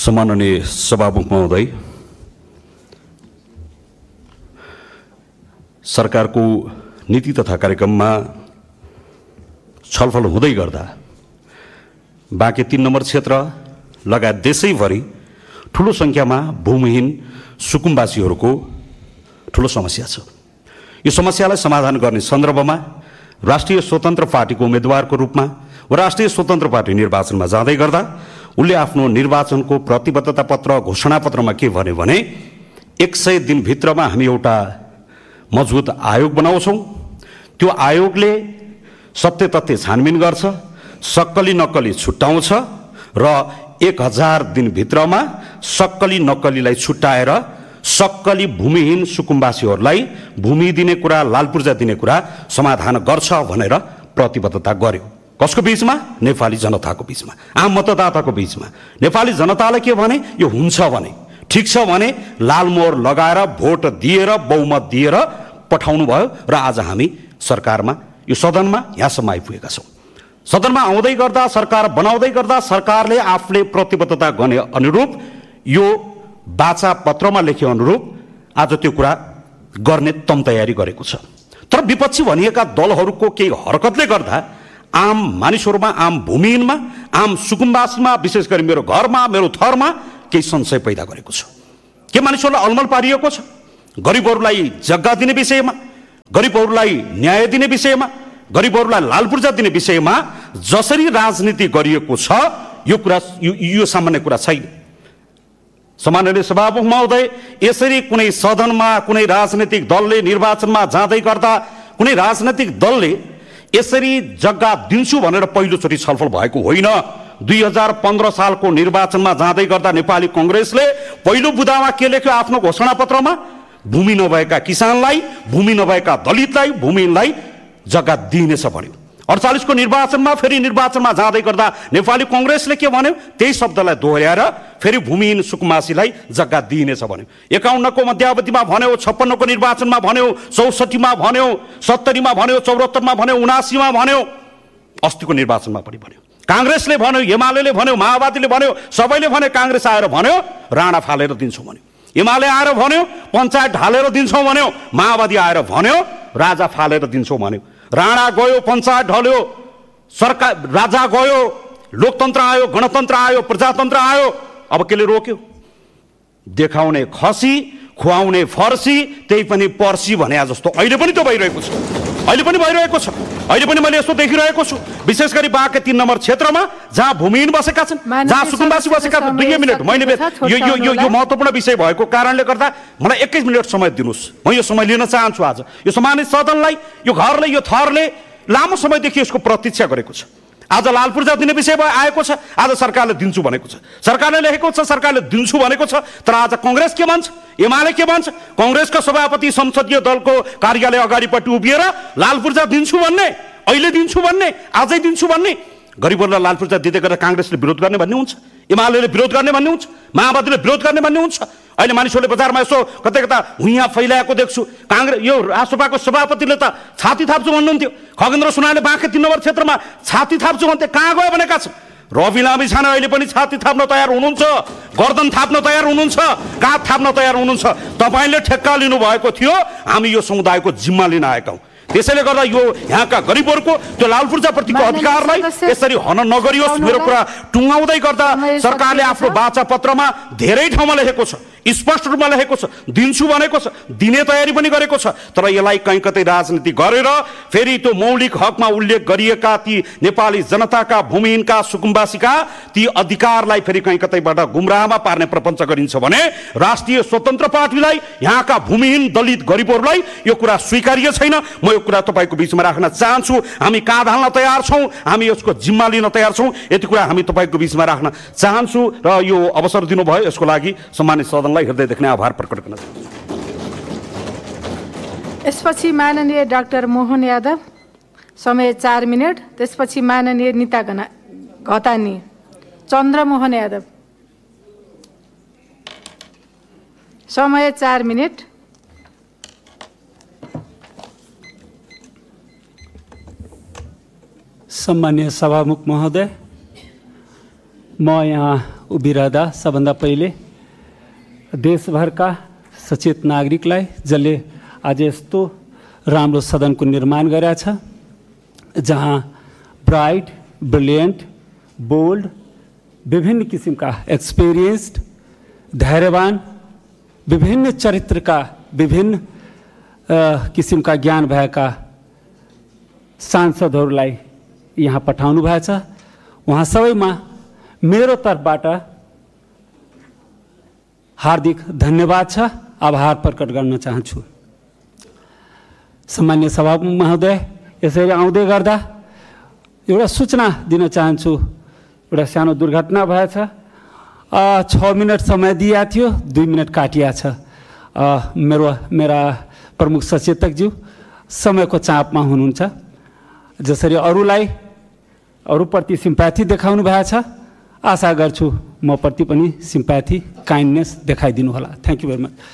सम्माननीय सभामुख महोदय, सरकारको नीति तथा कार्यक्रममा छलफल हुँदै गर्दा बाँके 3 नम्बर क्षेत्र लगायत देशैभरि ठूलो संख्यामा भूमिहीन सुकुम्बासीहरूको ठूलो समस्या छ। यो समस्यालाई समाधान गर्ने सन्दर्भमा राष्ट्रिय स्वतन्त्र पार्टीको उम्मेदवारको रूपमा व राष्ट्रिय स्वतन्त्र पार्टी निर्वाचनमा जाँदै गर्दा उनले आफ्नो निर्वाचनको प्रतिबद्धता पत्र घोषणा पत्रमा के भन्यो भने 100 दिनभित्रमा हामी एउटा मजबुत आयोग बनाउँछौँ। त्यो आयोगले सत्य तथ्य छानबिन गर्छ, सक्कली नक्कली छुट्याउँछ र 1000 दिनभित्रमा सक्कली नक्कलीलाई छुट्याएर सक्कली भूमिहीन सुकुम्बासीहरूलाई भूमि दिने कुरा, लाल पूर्जा दिने कुरा समाधान गर्छ भनेर प्रतिबद्धता गर्यो। कसको बीचमा? नेपाली जनताको बीचमा, आम मतदाताको बीचमा। नेपाली जनतालाई के भने, यो हुन्छ भने, ठिक छ भने लाल मोहर लगाएर भोट दिएर बहुमत दिएर पठाउनु भयो र आज हामी सरकारमा, यो सदनमा यहाँसम्म आइपुगेका छौँ। सदनमा आउँदै गर्दा, सरकार बनाउँदै गर्दा सरकारले आफूले प्रतिबद्धता गर्ने अनुरूप, यो बाचा पत्रमा लेखे अनुरूप आज त्यो कुरा गर्ने तम तयारी गरेको छ। तर विपक्षी भनिएका दलहरूको केही हरकतले गर्दा आम मानिसहरूमा, आम भूमिहीनमा, आम सुकुम्बासीमा, विशेष गरी मेरो घरमा, मेरो थरमा केही संशय पैदा गरेको छ। के मानिसहरूलाई अलमल पारिएको छ? गरिबहरूलाई जग्गा दिने विषयमा, गरिबहरूलाई न्याय दिने विषयमा, गरिबहरूलाई लाल पूर्जा दिने विषयमा जसरी राजनीति गरिएको छ, यो कुरा, यो सामान्य कुरा छैन। सम्माननीय सभामुख महोदय, यसरी कुनै सदनमा कुनै राजनीतिक दलले निर्वाचनमा जाँदै गर्दा कुनै राजनीतिक दलले यसरी जग्गा दिन्छु भनेर पहिलोचोटि छलफल भएको होइन। 2015 सालको निर्वाचनमा जाँदै गर्दा नेपाली कांग्रेसले पहिलो बुदामा के लेख्यो आफ्नो घोषणा पत्रमा? भूमि नभएका किसानलाई, भूमि नभएका दलितलाई, भूमिहीनलाई जग्गा दिइनेछ भन्यो। 48 को निर्वाचनमा फेरि निर्वाचनमा जाँदै गर्दा नेपाली कांग्रेसले के भन्यो? त्यही शब्दलाई दोहोर्याएर फेरि भूमिहीन सुकुम्बासीलाई जग्गा दिइनेछ भन्यो। 51 को मध्यावधिमा भन्यो, 56 को निर्वाचनमा भन्यो, 64 मा भन्यो, 70 मा भन्यो, 74 मा भन्यो, 79 मा भन्यो, अस्तिको निर्वाचनमा पनि भन्यो। कांग्रेसले भन्यो, एमाले भन्यो, माओवादीले भन्यो, सबैले भन्यो। कांग्रेस आएर भन्यो राणा फालेर दिन्छौँ भन्यो, एमाले आएर भन्यो पञ्चायत ढालेर दिन्छौँ भन्यो, माओवादी आएर भन्यो राजा फालेर दिन्छौँ भन्यो। राणा गयो, पञ्चायत ढल्यो, सरकार, राजा गयो, लोकतन्त्र आयो, गणतन्त्र आयो, प्रजातन्त्र आयो। अब केले रोक्यो? देखाउने खसी, खुवाउने फर्सी, त्यही पनि पर्सी भने जस्तो अहिले पनि त्यो भइरहेको छ। अहिले पनि भइरहेको छ। अहिले पनि मैले यस्तो देखिरहेको छु, विशेष गरी बाँके 3 नम्बर क्षेत्रमा जहाँ भूमिहीन बसेका छन्, जहाँ सुकुम्बासी बसेका छन्। 2 मिनट मैले यो महत्त्वपूर्ण विषय भएको कारणले गर्दा मलाई 21 मिनट समय दिनुहोस्। म यो समय लिन चाहन्छु। आज यो सम्मानित सदनलाई, यो घरले, यो थरले लामो समयदेखि यसको प्रतीक्षा गरेको छ। आज लाल पूर्जा दिने विषय आएको छ, आज सरकारले दिन्छु भनेको छ, सरकारले लेखेको छ, सरकारले दिन्छु भनेको छ। तर आज कांग्रेस के भन्छ, एमाले के भन्छ? कांग्रेसको सभापति संसदीय दलको कार्यालय अगाडिपट्टि उभिएर लाल पूर्जा दिन्छु भन्ने, अहिले दिन्छु भन्ने, आजै दिन्छु भन्ने। गरिबहरूलाई लाल पूर्जा दिँदै गरेर कांग्रेसले विरोध गर्ने भन्ने हुन्छ, एमाले विरोध गर्ने भन्ने हुन्छ, माओवादीले विरोध गर्ने भन्ने हुन्छ। अहिले मानिसहरूले बजारमा यसो कतै कता हुइयाँ फैलाएको देख्छु। कांग्रेस, यो राष्ट्रसभाको सभापतिले त छाती थाप्छु भन्नुहुन्थ्यो। खगेन्द्र सुनारले बाँके 3 नम्बर क्षेत्रमा छाती थाप्छु भन्थे, कहाँ गयो भनेका छन्? रवि लामी छाने अहिले पनि छाती थाप्न तयार हुनुहुन्छ, गर्दन थाप्न तयार हुनुहुन्छ, काँध थाप्न तयार हुनुहुन्छ। तपाईँले ठेक्का लिनुभएको थियो, हामी यो समुदायको जिम्मा लिन आएका हौँ। त्यसैले गर्दा यो यहाँका गरिबहरूको त्यो लाल पूर्जाप्रतिको अधिकारलाई यसरी हनन नगरियोस्। मेरो कुरा टुङ्गाउँदै गर्दा सरकारले आफ्नो बाचा पत्रमा धेरै ठाउँमा लेखेको छ, स्पष्ट रूपमा लेखेको छ, दिन्छु भनेको छ, दिने तयारी पनि गरेको छ। तर यसलाई कहीँ कतै राजनीति गरेर फेरि त्यो मौलिक हकमा उल्लेख गरिएका ती नेपाली जनताका, भूमिहीनका, सुकुम्बासीका ती अधिकारलाई फेरि कहीँ कतैबाट गुमराहमा पार्ने प्रपञ्च गरिन्छ भने राष्ट्रिय स्वतन्त्र पार्टीलाई, यहाँका भूमिहीन, दलित, गरिबहरूलाई यो कुरा स्वीकार्य छैन। म यो कुरा तपाईँको बिचमा राख्न चाहन्छु। हामी काँध हाल्न तयार छौँ, हामी यसको जिम्मा लिन तयार छौँ। यति कुरा हामी तपाईँको बिचमा राख्न चाहन्छु र यो अवसर दिनुभयो यसको लागि सम्मानित सदनलाई हृदयदेखि आभार प्रकट गर्न चाहन्छु। यसपछि माननीय डाक्टर मोहन यादव, समय 4 मिनट। त्यसपछि माननीय निता घतानी। चन्द्रमोहन यादव, समय 4 मिनट। सम्मानीय सभामुख महोदय, म यहाँ उभिरहँदा सबभन्दा पहिले देशभरका सचेत नागरिकलाई जसले आज यस्तो राम्रो सदनको निर्माण गरेका छ, जहाँ ब्राइट, ब्रिलियन्ट, बोल्ड, विभिन्न किसिमका एक्सपिरियन्स्ड, धैर्यवान, विभिन्न चरित्रका, विभिन्न किसिमका ज्ञान भएका सांसदहरूलाई यहाँ पठाउनु भएछ। उहाँ सबैमा मेरो तर्फबाट हार्दिक धन्यवाद छ, आभार प्रकट गर्न चाहन्छु। सामान्य सभामुख महोदय, यसरी आउँदै गर्दा एउटा सूचना दिन चाहन्छु। एउटा सानो दुर्घटना भएछ। 6 मिनट समय दिएको थियो, 2 मिनट काटिया छ। मेरा प्रमुख सचेतकज्यू समयको चापमा हुनुहुन्छ। जसरी अरूप्रति सिम्प्याथी देखाउनु भएछ, आशा गर्छु म प्रति पनि सिम्प्याथी, काइन्डनेस देखाइदिनु होला। Thank you very much.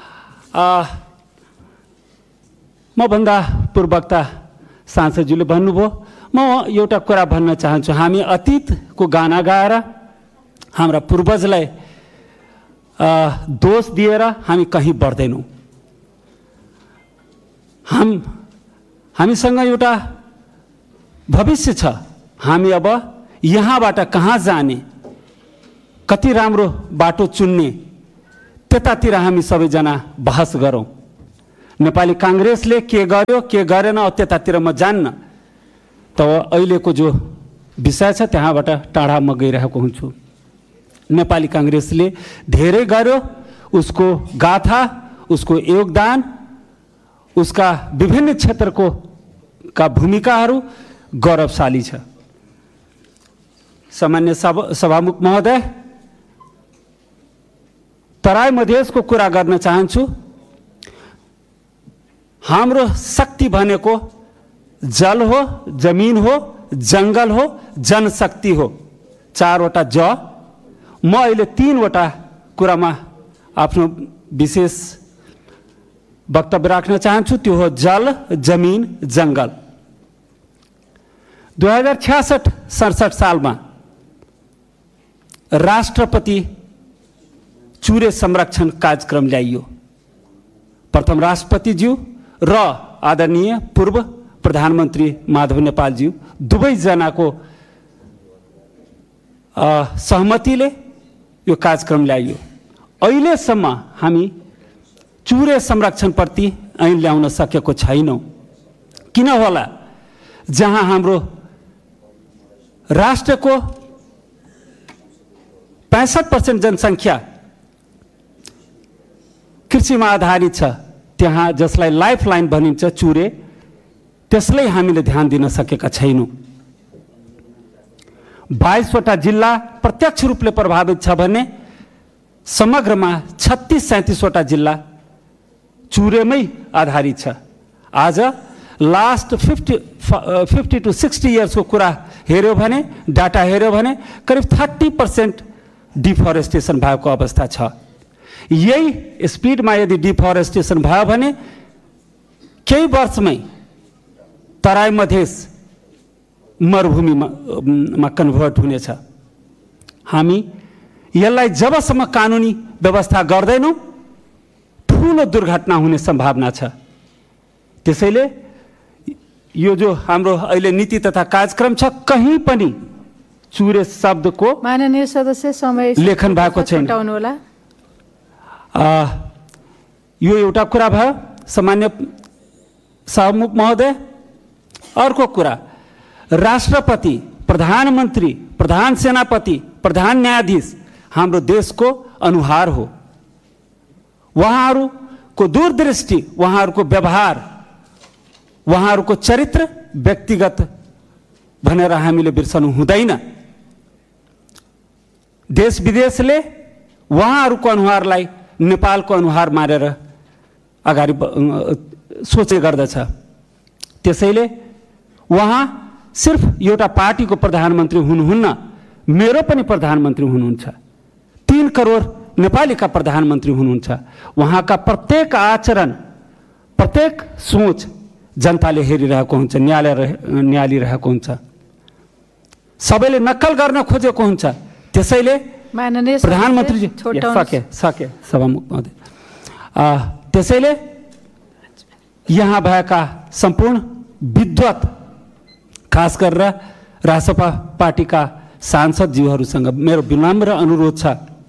म भन्दा पूर्ववक्ता सांसदज्यूले भन्नुभयो, म एउटा कुरा भन्न चाहन्छु। हामी अतीतको गाना गाएर हाम्रा पूर्वजलाई दोष दिएर हामी कहीँ बढ्दैनौँ। हामीसँग एउटा भविष्य छ। हामी अब यहाँबाट कहाँ जाने, कति राम्रो बाटो चुन्ने, त्यतातिर हामी सबैजना बहस गरौँ। नेपाली काङ्ग्रेसले के गर्यो के गरेन त्यतातिर म जान्न, तर अहिलेको जो विषय छ त्यहाँबाट टाढा म गइरहेको हुन्छु। नेपाली काङ्ग्रेसले धेरै गर्यो, उसको गाथा, उसको योगदान, उसका विभिन्न क्षेत्रको भूमिकाहरू गौरवशाली छ। सामान्य सभामुख महोदय, तराई मधेसको कुरा गर्न चाहन्छु। हाम्रो शक्ति भनेको जल हो, जमिन हो, जङ्गल हो, जनशक्ति हो। 4वटा ज। म अहिले 3वटा कुरामा आफ्नो विशेष वक्तव्य राख्न चाहन्छु। त्यो हो जल, जमिन, जङ्गल। 2066-67 सालमा राष्ट्रपति चुरे संरक्षण कार्यक्रम ल्याइयो। प्रथम राष्ट्रपतिज्यू र आदरणीय पूर्व प्रधानमन्त्री माधव नेपालज्यू दुवैजनाको सहमतिले यो कार्यक्रम ल्याइयो। अहिलेसम्म हामी चुरे संरक्षणप्रति ऐन ल्याउन सकेको छैनौँ। किन होला? जहाँ हाम्रो राष्ट्रको 65% जनसङ्ख्या कृषिमा आधारित छ, त्यहाँ जसलाई लाइफलाइन भनिन्छ चुरे, त्यसलाई हामीले ध्यान दिन सकेका छैनौँ। 22वटा जिल्ला प्रत्यक्ष रूपले प्रभावित छ भने समग्रमा 36-37वटा जिल्ला चुरेमै आधारित छ। आज लास्ट 50 to 60 इयर्सको कुरा हेऱ्यो भने, डाटा हेऱ्यो भने करिब 30% डिफरेस्टेसन भएको अवस्था छ। यही स्पिडमा यदि डिफरेस्टेसन भयो भने केही वर्षमै तराई मधेस मरुभूमिमा कन्भर्ट हुनेछ। हामी यसलाई जबसम्म कानुनी व्यवस्था गर्दैनौँ ठुलो दुर्घटना हुने सम्भावना छ। त्यसैले यो जो हाम्रो अहिले नीति तथा कार्यक्रम छ, कहीँ पनि चुरे शब्दको माननीय सदस्य समय लेखन भएको छैन। यो एउटा कुरा भयो सामान्य सभामुख महोदय। अर्को कुरा, राष्ट्रपति, प्रधानमन्त्री, प्रधान सेनापति, प्रधान न्यायाधीश हाम्रो देशको अनुहार हो। उहाँहरूको दूरदृष्टि, उहाँहरूको व्यवहार, उहाँहरूको चरित्र व्यक्तिगत भनेर हामीले बिर्सनु हुँदैन। देश विदेशले उहाँहरूको अनुहारलाई नेपालको अनुहार मारेर अगाडि सोचे गर्दछ। त्यसैले उहाँ सिर्फ एउटा पार्टीको प्रधानमन्त्री हुनुहुन्न, मेरो पनि प्रधानमन्त्री हुनुहुन्छ। 3 करोड नेपालीका प्रधानमन्त्री हुनुहुन्छ। उहाँका प्रत्येक आचरण, प्रत्येक सोच जनताले हेरिरहेको हुन्छ, निहालिरहेको हुन्छ। सबैले नक्कल गर्न खोजेको हुन्छ, त्यसैले माननीय प्रधानमन्त्रीजी छोटाउनुहोस्। सके सभामुख महोदय, त्यसैले यहाँ भएका सम्पूर्ण विद्वत, खास गरेर रासपा पार्टीका सांसदज्यूहरूसँग मेरो विनम्र अनुरोध छ,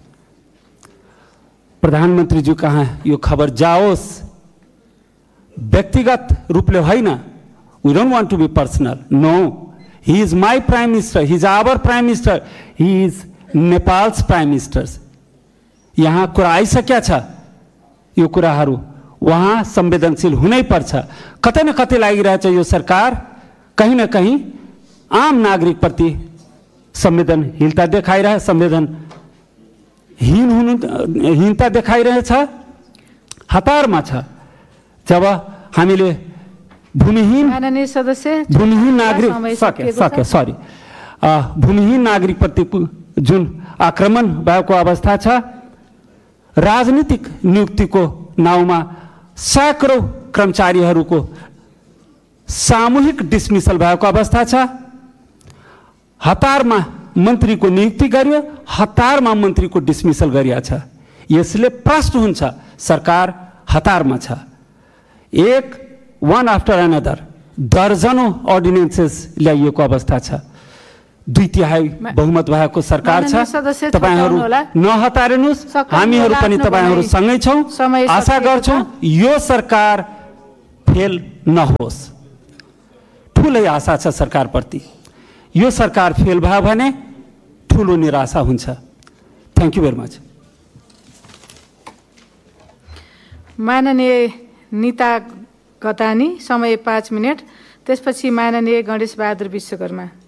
प्रधानमन्त्रीज्यू कहाँ यो खबर जाओस्, व्यक्तिगत रूपले होइन। We don't want to be personal, no, he is my prime minister, he is our prime minister, he is Nepals prime minister. यहाँ कुरा आइसकेका छ, यो कुराहरू वहाँ संवेदनशील हुनै पर्छ। कतै न कतै लागिरहेछ यो सरकार कहीँ न कहीँ आम नागरिकप्रति संवेदनहीनता देखाइरहे, संवेदनहीनता देखाइरहेछ, हतारमा छ। जब हामीले माननीय सदस्य भूमिहीन नागरिक भूमिहीन नागरिकप्रति जुन आक्रमण भएको अवस्था छ, राजनीतिक नियुक्तिको नाउँमा सैकड़ौं कर्मचारीहरूको सामूहिक डिसमिसल भएको अवस्था छ, हतारमा मन्त्रीको नियुक्ति गरियो, हतारमा मन्त्रीको डिसमिसल गरिया छ। यसले प्रश्न हुन्छ, सरकार हतारमा छ। वन आफ्टर अनदर दर्जनौं अर्डिनेन्सेस ल्याइएको अवस्था छ। 2/3 बहुमत भएको सरकार छ। तपाईहरू नहतारिनुस्, हामीहरू पनि तपाईहरू सँगै छौं। आशा गर्छौं यो सरकार फेल नहोस्। ठूलै आशा छ सरकारप्रति। यो सरकार फेल भयो भने ठूलो निराशा हुन्छ। Thank you very much. माननीय नीता घतानी, समय 5 मिनट। त्यसपछि माननीय गणेश बहादुर विश्वकर्मा।